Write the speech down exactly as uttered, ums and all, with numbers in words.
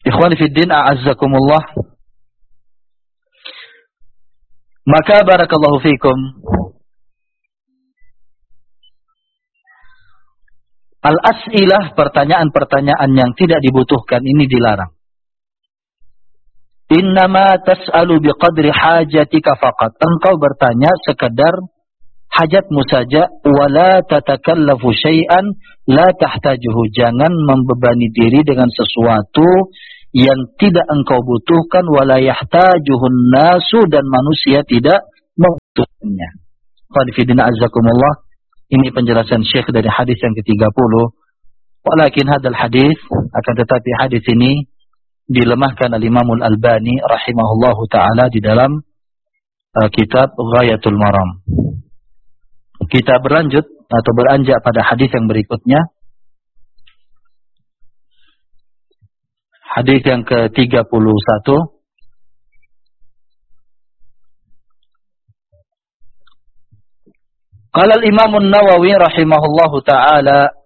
Ikhwan fiddin, a'azzakumullah. Maka barakallahu fikum, al-as'ilah, pertanyaan-pertanyaan yang tidak dibutuhkan ini dilarang. Innama tas'alu biqadri hajatika faqat. Engkau bertanya sekedar hajatmu saja. Wala tatakallafu syai'an la tahtajuhu. Jangan membebani diri dengan sesuatu yang tidak engkau butuhkan. Wala yahtajuhun nasu, dan manusia tidak membutuhkannya. Qadifidina azzakumullah. Ini penjelasan Syekh dari hadis yang ke tiga puluh. Walakin hadal hadis, akan tetapi hadis ini dilemahkan al-Imamul Albani rahimahullahu ta'ala di dalam uh, kitab Ghayatul Maram. Kita berlanjut atau beranjak pada hadis yang berikutnya. Hadis yang ke tiga puluh satu. Qala al-Imam an-Nawawi rahimahullahu ta'ala,